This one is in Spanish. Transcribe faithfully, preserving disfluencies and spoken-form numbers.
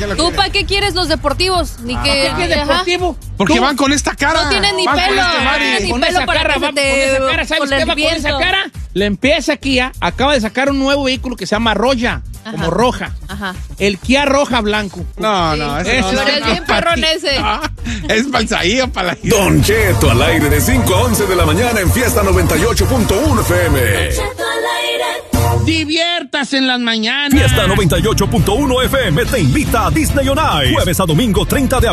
¿Tú para qué quieres los deportivos? Ni Ah, que, ¿Qué es deportivo? Porque ¿Tú? van con esta cara. No tienen ni van pelo, con este Mari. no tienen ni Con pelo esa para cara, que va, se con te- esa cara, ¿sabes con qué el va con esa viento. cara? Le empieza Kia, acaba de sacar un nuevo vehículo que se llama Roya, Ajá. como roja. Ajá. El Kia Roja blanco. No, no, Sí. ese no, Pero no, es no, bien para perrón ti. ese. Ah, es para el Saí o para la gira. Don Cheto al aire de cinco a once de la mañana en Fiesta noventa y ocho punto uno F M. Diviértase en las mañanas. Fiesta noventa y ocho punto uno F M te invita a Disney On Ice. Jueves a domingo treinta de abril.